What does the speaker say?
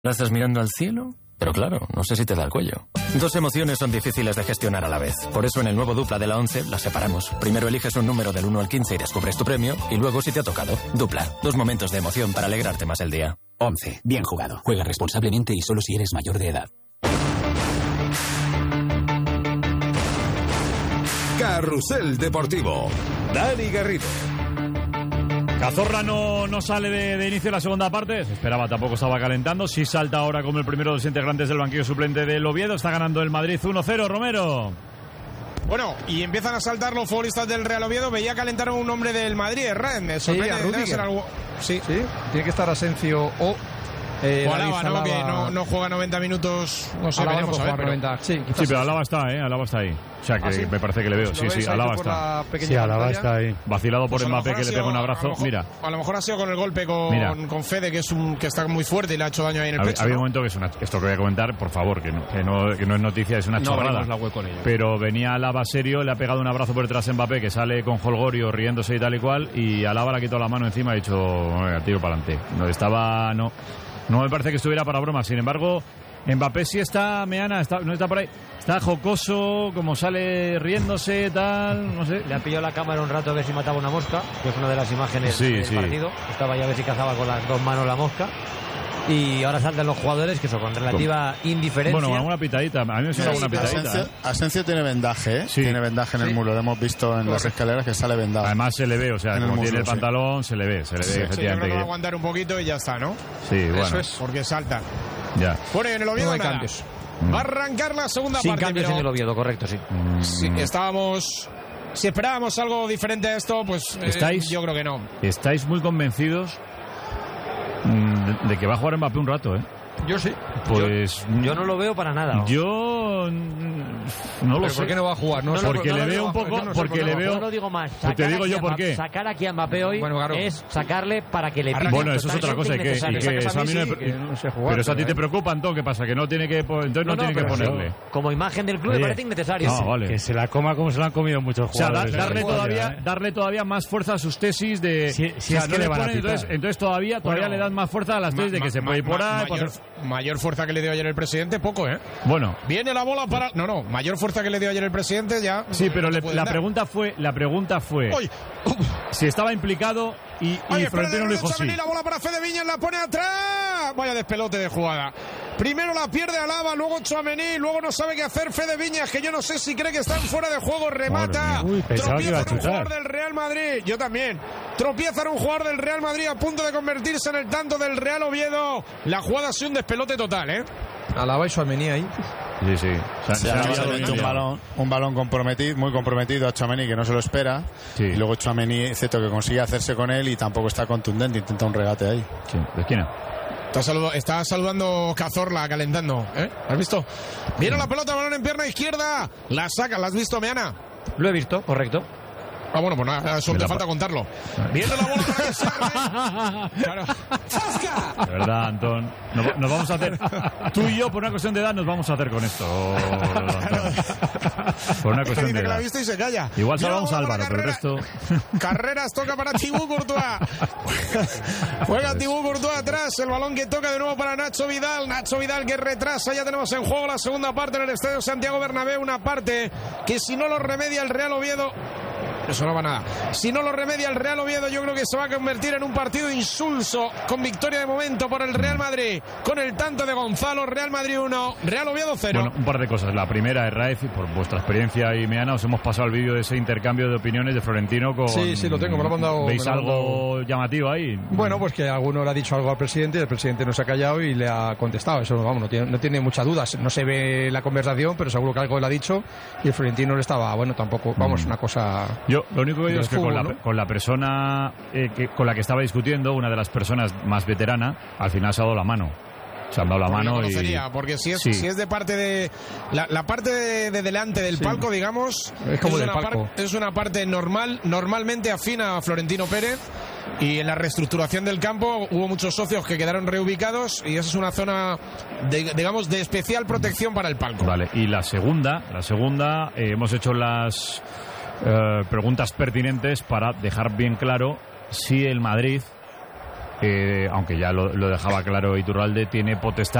¿La estás mirando al cielo? Pero claro, no sé si te da el cuello. Dos emociones son difíciles de gestionar a la vez. Por eso en el nuevo Dupla de la 11 las separamos. Primero eliges un número del 1 al 15 y descubres tu premio. Y luego si te ha tocado. Dupla. Dos momentos de emoción para alegrarte más el día. 11. Bien jugado. Juega responsablemente y solo si eres mayor de edad. Carrusel Deportivo. Dani Garrido. Cazorla no sale de inicio la segunda parte. Se esperaba, tampoco estaba calentando. Sí salta ahora como el primero de los integrantes del banquillo suplente del Oviedo. Está ganando el Madrid 1-0, Romero. Bueno, y empiezan a saltar los futbolistas del Real Oviedo. Veía calentar a un hombre del Madrid, Herrán. Me sorprende, debe ser algo... Sí, tiene que estar Asencio o... Alaba, ¿no? Que no juega 90 minutos. No sé, veremos a ver. Pero... 90. Sí, pero Alaba está, Alaba está ahí. O sea, que me parece que le veo. Sí, Alaba está. Sí, Alaba está ahí. Vacilado por Mbappé, que le pega un abrazo. Mira. A lo mejor ha sido con el golpe con Fede, que está muy fuerte y le ha hecho daño ahí en el pecho. Había un momento que esto que voy a comentar, por favor, que no es noticia, es una chorrada. Pero venía Alaba serio, le ha pegado un abrazo por detrás a Mbappé, que sale con Holgorio riéndose y tal y cual, y Alaba le ha quitado la mano encima y ha dicho, tiro para adelante. No me parece que estuviera para broma. Sin embargo, Mbappé sí está, Meana, no está por ahí. Está jocoso, como sale riéndose, tal, no sé. Le ha pillado la cámara un rato a ver si mataba una mosca, que es una de las imágenes del partido. Estaba ya a ver si cazaba con las dos manos la mosca. Y ahora saltan los jugadores, que son con relativa indiferencia. Bueno, alguna pitadita. A mí me suena alguna pitadita. Asencio tiene vendaje, Sí. Tiene vendaje en el muro. Lo hemos visto en las escaleras que sale vendado. Además se le ve, o sea, como tiene el pantalón, se le ve, efectivamente. Yo creo que va a aguantar un poquito y ya está, ¿no? Sí, bueno. Eso es, porque salta. Ya. Bueno, en el Oviedo no hay nada. cambios. Va a arrancar la segunda Sin parte. cambios en el Oviedo, correcto, sí. Sí, si esperábamos algo diferente a esto, pues yo creo que no. ¿Estáis muy convencidos de que va a jugar Mbappé un rato, Yo sí. Pues yo no lo veo para nada. Yo no lo sé. ¿Por qué no va a jugar? Porque le veo un poco. Porque le veo. Yo no digo más. Te digo yo por qué. Sacar aquí a Mbappé hoy es sacarle para que le pinte. Bueno, eso es otra cosa. Pero eso a ti te preocupa, Antón. ¿Qué pasa? Que no tiene que ponerle. Como imagen del club me parece innecesario. Vale. Que se la coma como se la han comido muchos jugadores. O sea, darle todavía más fuerza a sus tesis de. Si es que le van a pitar. Entonces todavía le dan más fuerza a las tesis de que se puede ir por ahí. Mayor fuerza que le dio ayer el presidente, poco, Bueno. Viene la bola para... No, mayor fuerza que le dio ayer el presidente, ya... Sí, pero la pregunta fue... si estaba implicado y Florentino le dijo sí. La bola para Fede Viñas, la pone atrás... Vaya despelote de jugada. Primero la pierde Alaba, luego Tchouaméni, luego no sabe qué hacer Fede Viñas, que yo no sé si cree que están fuera de juego, remata. Tropieza en un jugador del Real Madrid. Yo también. Tropieza en un jugador del Real Madrid a punto de convertirse en el tanto del Real Oviedo. La jugada ha sido un despelote total, Alaba y Tchouaméni ahí. Sí. Un balón comprometido, muy comprometido a Tchouaméni, que no se lo espera. Sí. Y luego Tchouaméni, excepto que consigue hacerse con él y tampoco está contundente, intenta un regate ahí. Sí, de esquina. Está saludando Cazorla, calentando. ¿Has visto? Viene la pelota, balón en pierna izquierda. La saca, ¿la has visto, Meana? Lo he visto, correcto. Bueno, pues nada, eso te falta contarlo. Viene la bola. Claro. De verdad, Antón. Nos vamos a hacer. Tú y yo, por una cuestión de edad, nos vamos a hacer con esto. Por una cuestión de edad. Que la viste y se calla. Igual salvamos a Álvaro, pero el resto. Carreras toca para Thibaut Courtois. Juega Thibaut Courtois atrás. El balón que toca de nuevo para Nacho Vidal. Nacho Vidal que retrasa. Ya tenemos en juego la segunda parte en el Estadio Santiago Bernabéu. Una parte que si no lo remedia el Real Oviedo. Eso no va nada. Si no lo remedia el Real Oviedo, yo creo que se va a convertir en un partido insulso, con victoria de momento por el Real Madrid, con el tanto de Gonzalo. Real Madrid 1, Real Oviedo 0. Bueno, un par de cosas. La primera, Raez, por vuestra experiencia y Meana, os hemos pasado el vídeo de ese intercambio de opiniones de Florentino con... Sí, lo tengo, me lo han mandado. ¿Veis algo llamativo ahí? Bueno, pues que alguno le ha dicho algo al presidente y el presidente no se ha callado y le ha contestado. Eso, vamos, no tiene muchas dudas. No se ve la conversación, pero seguro que algo le ha dicho y el Florentino le estaba, tampoco, una cosa... Yo, lo único que digo es que con la persona con la que estaba discutiendo, una de las personas más veterana, al final se ha dado la mano. Se han dado la mano porque si es de parte de la parte de delante del palco, digamos, es como del palco. Es una parte normalmente afina a Florentino Pérez. Y en la reestructuración del campo hubo muchos socios que quedaron reubicados y esa es una zona de especial protección para el palco. Vale, y la segunda hemos hecho las preguntas pertinentes para dejar bien claro si el Madrid aunque ya lo dejaba claro Iturralde, tiene potestad